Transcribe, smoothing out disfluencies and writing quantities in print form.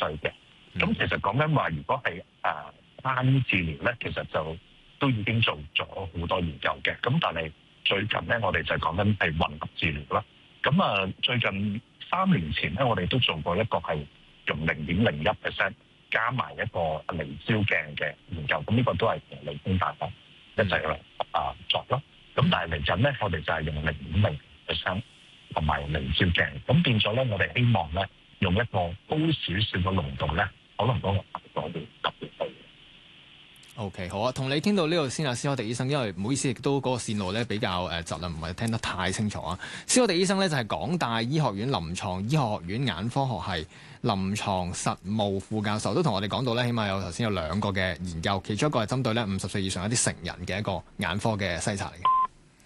歲嘅。咁其實講緊話，如果係單治療咧，其實就都已經做咗好多研究嘅。咁但係最近咧，我哋就講緊係混合治療啦。咁最近3年前咧，我哋都做過一個係用0.01% 加埋一個離焦鏡嘅研究。咁呢個都係同理工大學一齊去作咯。咁但係嚟緊咧，我哋就係用0.0%同埋離焦鏡。咁變咗咧，我哋希望咧用一個高少少嘅濃度咧，可能嗰個效果會特別好。 OK， 好啊，同你傾到呢度先啊，施凱迪醫生，因為唔好意思，亦都嗰個線路咧比較窒啦，唔係聽得太清楚啊。施凱迪醫生咧就係港大醫學院臨床醫學學院眼科學系臨床實務副教授，都同我哋講到咧，起碼頭先有2個嘅研究，其中一個係針對咧50歲以上一啲成人嘅一個眼科嘅篩查嚟嘅。